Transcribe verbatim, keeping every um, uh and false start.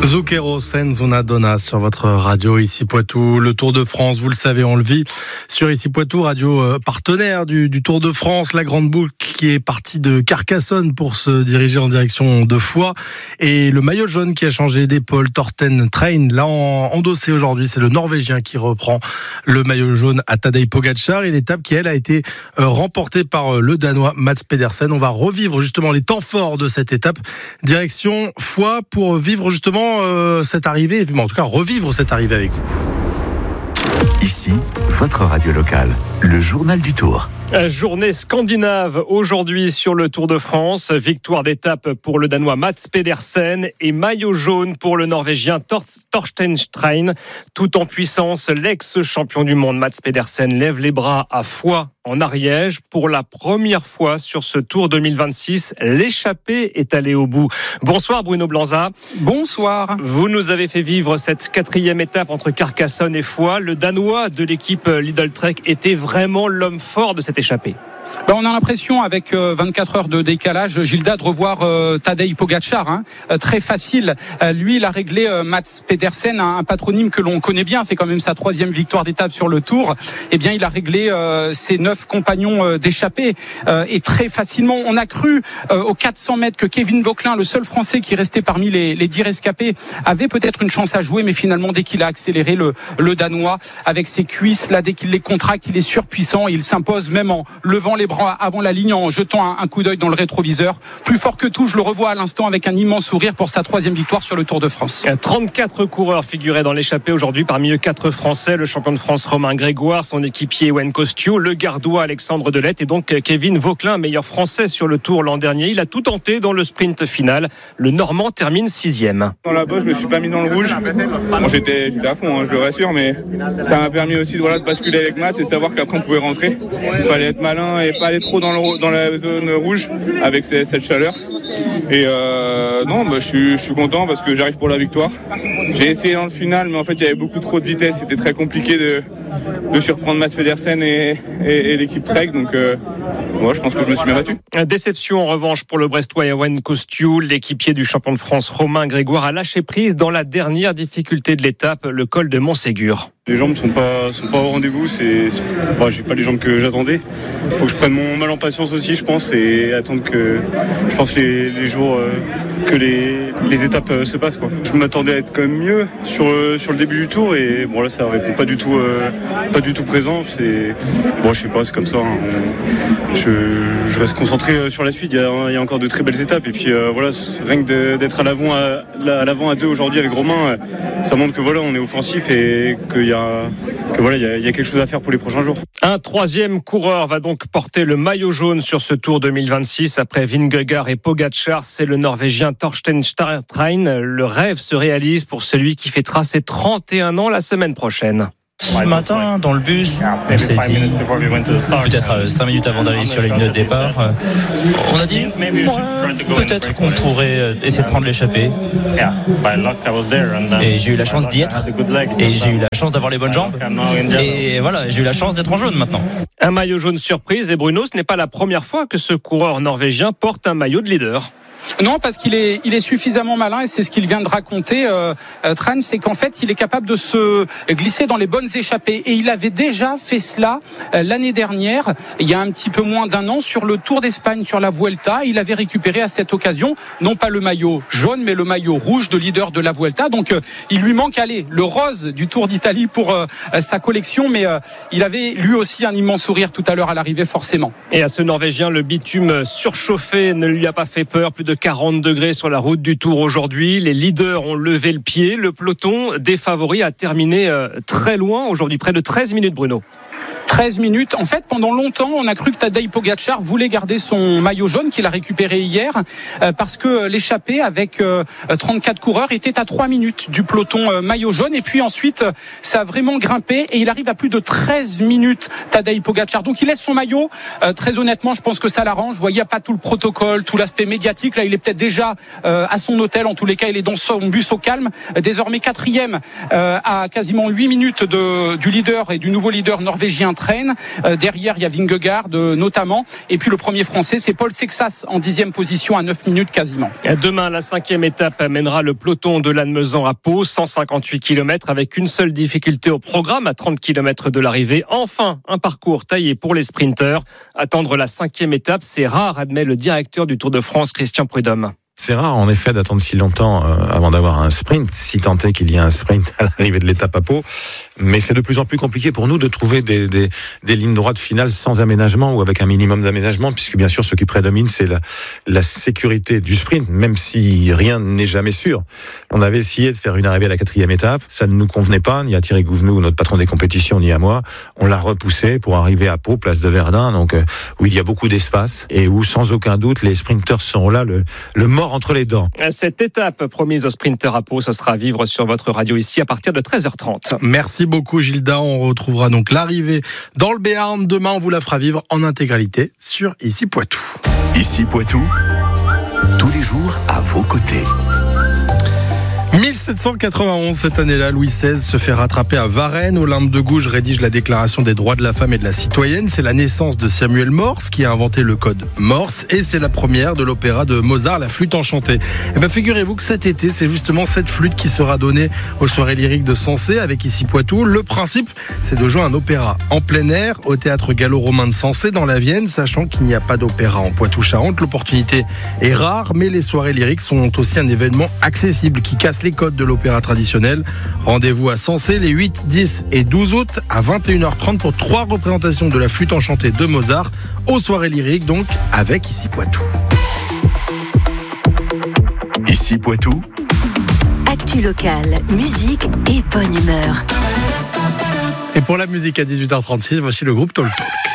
Zucchero Senzuna Donna sur votre radio Ici Poitou. Le Tour de France, vous le savez, on le vit sur Ici Poitou, radio partenaire du, du Tour de France. La grande boucle qui est partie de Carcassonne pour se diriger en direction de Foix. Et le maillot jaune qui a changé d'épaule, Thorsten Trein, là en, endossé aujourd'hui. C'est le Norvégien qui reprend le maillot jaune à Tadej Pogačar. Et l'étape qui, elle, a été remportée par le Danois Mads Pedersen. On va revivre justement les temps forts de cette étape. Direction Foix pour vivre justement euh, cette arrivée, en tout cas revivre cette arrivée avec vous. Ici, votre radio locale, le journal du Tour. Journée scandinave aujourd'hui sur le Tour de France. Victoire d'étape pour le Danois Mads Pedersen et maillot jaune pour le Norvégien Tor- Thorsten Trein. Tout en puissance, l'ex-champion du monde Mads Pedersen lève les bras à Foix en Ariège. Pour la première fois sur ce Tour deux mille vingt-six, l'échappée est allée au bout. Bonsoir Bruno Blanza. Bonsoir. Vous nous avez fait vivre cette quatrième étape entre Carcassonne et Foix. Le Danois de l'équipe Lidl Trek était vraiment l'homme fort de cette échappée. Ben, on a l'impression, avec euh, vingt-quatre heures de décalage, Gilda, de revoir euh, Tadej Pogačar. Hein, euh, très facile. Euh, lui, il a réglé euh, Mads Pedersen, un, un patronyme que l'on connaît bien. C'est quand même sa troisième victoire d'étape sur le Tour. Eh bien, il a réglé euh, ses neuf compagnons euh, d'échappée euh, et très facilement. On a cru euh, aux quatre cents mètres que Kevin Vauquelin, le seul Français qui restait parmi les, les dix rescapés, avait peut-être une chance à jouer. Mais finalement, dès qu'il a accéléré, le, le Danois, avec ses cuisses, là, dès qu'il les contracte, il est surpuissant. Il s'impose même en levant les bras avant la ligne, en jetant un, un coup d'œil dans le rétroviseur. Plus fort que tout, je le revois à l'instant avec un immense sourire pour sa troisième victoire sur le Tour de France. trente-quatre coureurs figuraient dans l'échappée aujourd'hui, parmi eux quatre Français, le champion de France Romain Grégoire, son équipier Ewen Kostyo, le gardois Alexandre Delette et donc Kevin Vauquelin, meilleur Français sur le Tour l'an dernier. Il a tout tenté dans le sprint final. Le Normand termine sixième. Dans la bosse, je me suis pas mis dans le rouge. Bon, j'étais, j'étais à fond, hein, je le rassure, mais ça m'a permis aussi de, voilà, de basculer avec Matt et savoir qu'après on pouvait rentrer. Il fallait être malin et pas aller trop dans, le, dans la zone rouge avec ces, cette chaleur. Et euh, non, bah, je, suis, je suis content parce que j'arrive pour la victoire. J'ai essayé dans le final, mais en fait il y avait beaucoup trop de vitesse. C'était très compliqué de, de surprendre Mads Pedersen et, et, et l'équipe Trek. Donc euh, moi, je pense que je me suis bien battu. Déception en revanche pour le Brestois Ewen Kostyo. L'équipier du champion de France Romain Grégoire a lâché prise dans la dernière difficulté de l'étape, le col de Montségur. Les jambes sont pas sont pas au rendez-vous. C'est, c'est bah, j'ai pas les jambes que j'attendais. Il faut que je prenne mon mal en patience aussi, je pense, et attendre que je pense les, les jours euh, que les les étapes euh, se passent quoi. Je m'attendais à être quand même mieux sur euh, sur le début du tour et bon là ça répond pas du tout euh, pas du tout présent. C'est bon, je sais pas, c'est comme ça. Hein. On, je je reste concentré sur la suite. Il y a il y a encore de très belles étapes et puis euh, voilà, rien que de, d'être à l'avant à, à l'avant à deux aujourd'hui avec Romain, ça montre que voilà on est offensif et qu'il y a que voilà, il y, y a quelque chose à faire pour les prochains jours. Un troisième coureur va donc porter le maillot jaune sur ce Tour deux mille vingt-six. Après Vingegaard et Pogačar, c'est le Norvégien Thorsten Trein. Le rêve se réalise pour celui qui fêtera ses trente et un ans la semaine prochaine. Ce matin, dans le bus, on s'est dit, peut-être cinq minutes avant d'aller sur la ligne de départ, on a dit, ouais, peut-être qu'on pourrait essayer de prendre l'échappée. Et j'ai eu la chance d'y être. Et j'ai eu la chance d'avoir les bonnes jambes. Et voilà, j'ai eu la chance d'être en jaune maintenant. Un maillot jaune surprise. Et Bruno, ce n'est pas la première fois que ce coureur norvégien porte un maillot de leader. Non, parce qu'il est, il est suffisamment malin et c'est ce qu'il vient de raconter, euh, Tran, c'est qu'en fait, il est capable de se glisser dans les bonnes échappées. Et il avait déjà fait cela euh, l'année dernière, il y a un petit peu moins d'un an, sur le Tour d'Espagne, sur la Vuelta. Il avait récupéré à cette occasion, non pas le maillot jaune, mais le maillot rouge de leader de la Vuelta. Donc, euh, il lui manque, allez, le rose du Tour d'Italie pour euh, sa collection. Mais euh, il avait lui aussi un immense sourire tout à l'heure à l'arrivée, forcément. Et à ce Norvégien, le bitume surchauffé ne lui a pas fait peur. Plus de quarante degrés sur la route du Tour aujourd'hui. Les leaders ont levé le pied. Le peloton des favoris a terminé très loin aujourd'hui, près de treize minutes, Bruno. treize minutes. En fait, pendant longtemps, on a cru que Tadej Pogačar voulait garder son maillot jaune qu'il a récupéré hier euh, parce que l'échappée avec euh, trente-quatre coureurs était à trois minutes du peloton euh, maillot jaune. Et puis ensuite, ça a vraiment grimpé et il arrive à plus de treize minutes, Tadej Pogačar. Donc il laisse son maillot. Euh, très honnêtement, je pense que ça l'arrange. Vous voyez, il n'y a pas tout le protocole, tout l'aspect médiatique. Là, il est peut-être déjà euh, à son hôtel. En tous les cas, il est dans son bus au calme. Désormais quatrième euh, à quasiment huit minutes de, du leader et du nouveau leader norvégien Vertraine. Euh, derrière, il y a Vingegaard euh, notamment. Et puis le premier français, c'est Paul Sexas en dixième position à neuf minutes quasiment. Demain, la cinquième étape mènera le peloton de Lannemezan à Pau, cent cinquante-huit kilomètres avec une seule difficulté au programme à trente kilomètres de l'arrivée. Enfin, un parcours taillé pour les sprinteurs. Attendre la cinquième étape, c'est rare, admet le directeur du Tour de France, Christian Prudhomme. C'est rare, en effet, d'attendre si longtemps euh, avant d'avoir un sprint, si tant est qu'il y a un sprint à l'arrivée de l'étape à Pau. Mais c'est de plus en plus compliqué pour nous de trouver des, des, des lignes droites finales sans aménagement ou avec un minimum d'aménagement, puisque bien sûr, ce qui prédomine, c'est la, la sécurité du sprint, même si rien n'est jamais sûr. On avait essayé de faire une arrivée à la quatrième étape, ça ne nous convenait pas, ni à Thierry Gouvenou, notre patron des compétitions, ni à moi. On l'a repoussé pour arriver à Pau, place de Verdun, donc euh, où il y a beaucoup d'espace et où, sans aucun doute, les sprinteurs seront là, le, le mort entre les dents. Cette étape promise aux sprinteurs à Pau, ce sera à vivre sur votre radio ici à partir de treize heures trente. Merci beaucoup Gilda, on retrouvera donc l'arrivée dans le Béarn. Demain, on vous la fera vivre en intégralité sur Ici Poitou. Ici Poitou, tous les jours à vos côtés. mille sept cent quatre-vingt-onze, cette année-là, Louis seize se fait rattraper à Varennes. Olympe de Gouges rédige la déclaration des droits de la femme et de la citoyenne. C'est la naissance de Samuel Morse qui a inventé le code Morse et c'est la première de l'opéra de Mozart, La Flûte enchantée. Et ben, figurez-vous que cet été, c'est justement cette flûte qui sera donnée aux soirées lyriques de Sensé avec Ici Poitou. Le principe, c'est de jouer un opéra en plein air au théâtre gallo-romain de Sensé dans la Vienne, sachant qu'il n'y a pas d'opéra en Poitou-Charentes. L'opportunité est rare, mais les soirées lyriques sont aussi un événement accessible qui casse les codes de l'opéra traditionnel. Rendez-vous à Sensé les huit, dix et douze août à vingt et une heures trente pour trois représentations de La Flûte enchantée de Mozart aux soirées lyriques, donc avec Ici Poitou. Ici Poitou, actu locale, musique et bonne humeur. Et pour la musique à dix-huit heures trente-six, voici le groupe Talk Talk.